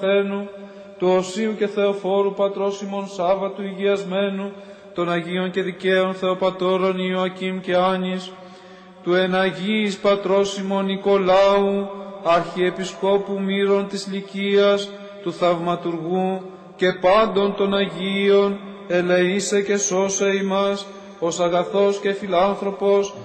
του Οσίου και Θεοφόρου πατρός ημών Σάββατου υγιασμένου, των Αγίων και Δικαίων Θεοπατώρων Ιωακήμ και Άνης, του εναγίης πατρός ημών Νικολάου, Αρχιεπισκόπου Μύρων της Λυκίας, του Θαυματουργού και πάντων των Αγίων, ελεήσε και σώσε ημάς, ως αγαθός και φιλάνθρωπος